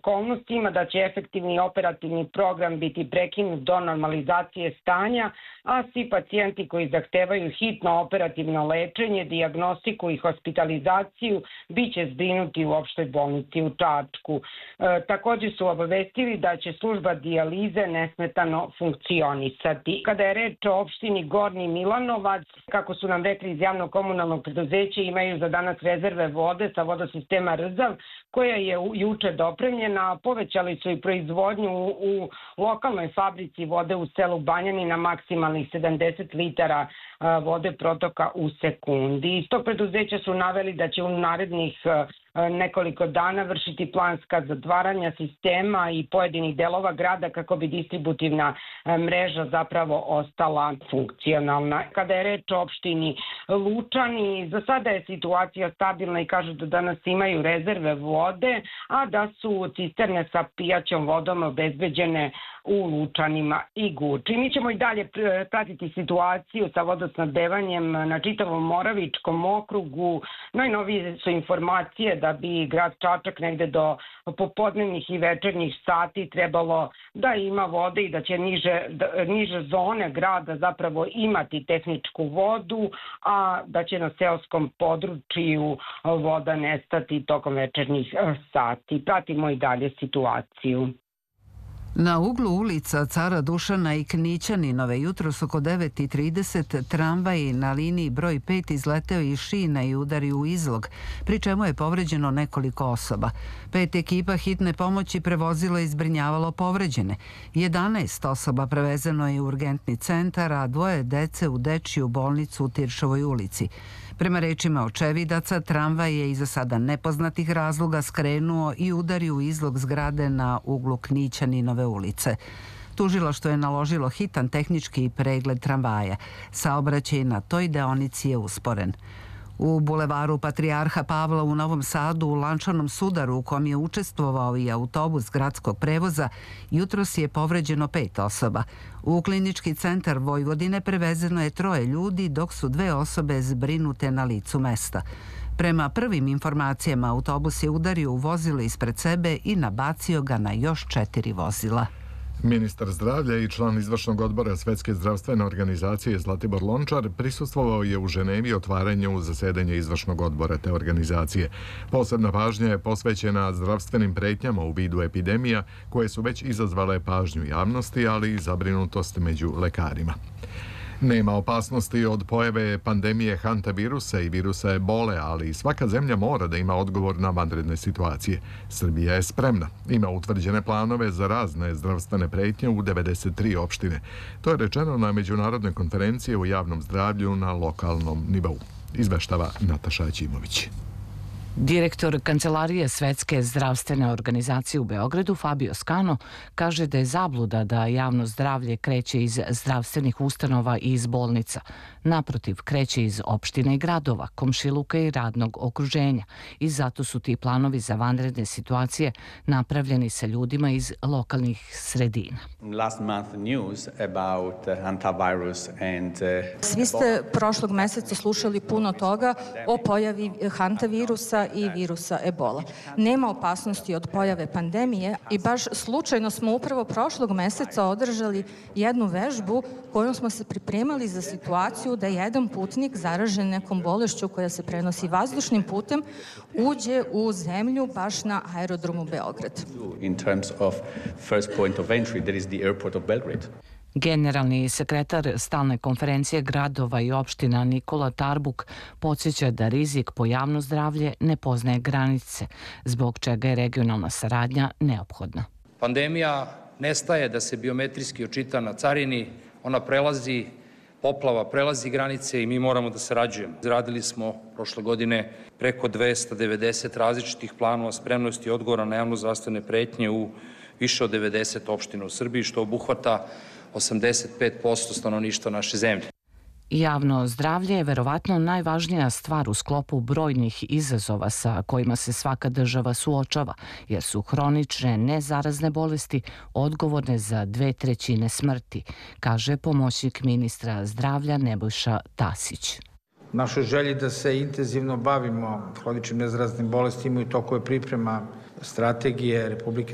okolnostima, da će efektivni operativni program biti prekinut do normalizacije stanja, a svi pacijenti koji zahtevaju hitno operativno lečenje, dijagnostiku i hospitalizaciju biće zbrinuti u opštoj bolnici u Čačku. Također su obavestili da će služba dijalize nesmetano funkcionisati. Kada je reč o opštini Gornji Milanovac, kako su nam rekli iz javnog komunalnog preduzeća, imaju za danas rezerve vode sa vodosistema Rzav, koja je juče dopremljena. Povećali su i proizvodnju u lokalnoj fabrici vode u selu Banjani na maksimalnih 70 litara vode protoka u sekundi. Iz tog preduzeća su naveli da će u narednih nekoliko dana vršiti planska zatvaranja sistema i pojedinih delova grada kako bi distributivna mreža zapravo ostala funkcionalna. Kada je reč o opštini Lučani, za sada je situacija stabilna i kažu da danas imaju rezerve vode, a da su cisterne sa pijaćom vodom obezbeđene u Lučanima i Guči. Mi ćemo i dalje pratiti situaciju sa vodosnabdevanjem na čitavom Moravičkom okrugu. Najnovije su informacije da bi grad Čačak negde do popodnevnih i večernjih sati trebalo da ima vode i da će niže zone grada zapravo imati tehničku vodu, a da će na seoskom području voda nestati tokom večernjih sati. Pratimo i dalje situaciju. Na uglu ulica Cara Dušana i Knićaninove jutros oko 9:30 tramvaj na liniji broj 5 izleteo iz šina i udario u izlog, pri čemu je povređeno nekoliko osoba. 5 ekipa hitne pomoći prevozilo i zbrinjavalo povređene. 11 osoba prevezeno je u urgentni centar, a 2 dece u dečiju bolnicu u Tiršovoj ulici. Prema rečima očevidaca, tramvaj je iza sada nepoznatih razloga skrenuo i udario u izlog zgrade na uglu Knićaninove ulice. Tužilaštvo je naložilo hitan tehnički pregled tramvaja. Saobraćaj na toj deonici je usporen. U bulevaru Patrijarha Pavla u Novom Sadu u lančanom sudaru u kom je učestvovao i autobus gradskog prevoza, jutros je povređeno 5 osoba. U klinički centar Vojvodine prevezeno je 3 ljudi, dok su 2 osobe zbrinute na licu mesta. Prema prvim informacijama, autobus je udario u vozilo ispred sebe i nabacio ga na još 4 vozila. Ministar zdravlja i član izvršnog odbora Svetske zdravstvene organizacije Zlatibor Lončar prisustvovao je u Ženevi otvaranju zasedanja izvršnog odbora te organizacije. Posebna pažnja je posvećena zdravstvenim pretnjama u vidu epidemija koje su već izazvale pažnju javnosti, ali i zabrinutost među lekarima. Nema opasnosti od pojave pandemije hantavirusa i virusa ebole, ali svaka zemlja mora da ima odgovor na vanredne situacije. Srbija je spremna. Ima utvrđene planove za razne zdravstvene pretnje u 93 opštine. To je rečeno na međunarodnoj konferenciji o javnom zdravlju na lokalnom nivou. Izveštava Nataša Ćimović. Direktor Kancelarije Svetske zdravstvene organizacije u Beogradu, Fabio Scano, kaže da je zabluda da javno zdravlje kreće iz zdravstvenih ustanova i iz bolnica. Naprotiv, kreće iz opština i gradova, komšiluka i radnog okruženja. I zato su ti planovi za vanredne situacije napravljeni sa ljudima iz lokalnih sredina. Svi ste prošlog meseca slušali puno toga o pojavi hantavirusa i virusa ebola. Nema opasnosti od pojave pandemije i baš slučajno smo upravo prošlog meseca održali jednu vežbu kojom smo se pripremali za situaciju da jedan putnik zaražen nekom bolešću koja se prenosi vazdušnim putem uđe u zemlju baš na aerodromu Beograd. Generalni sekretar Stalne konferencije gradova i opština Nikola Tarbuk podsjeća da rizik po javno zdravlje ne poznaje granice, zbog čega je regionalna saradnja neophodna. Pandemija nestaje da se biometrijski očita na carini, ona prelazi, poplava prelazi granice i mi moramo da sarađujemo. Izradili smo prošle godine preko 290 različitih planova spremnosti i odgovora na javno zdravstvene pretnje u više od 90 opština u Srbiji, što obuhvata 85% stanovništva naše zemlje. Javno zdravlje je verovatno najvažnija stvar u sklopu brojnih izazova sa kojima se svaka država suočava, jer su hronične nezarazne bolesti odgovorne za 2/3 smrti, kaže pomoćnik ministra zdravlja Nebojša Tasić. Našoj želji da se intenzivno bavimo hroničnim nezaraznim bolestima i u toku je priprema strategije Republike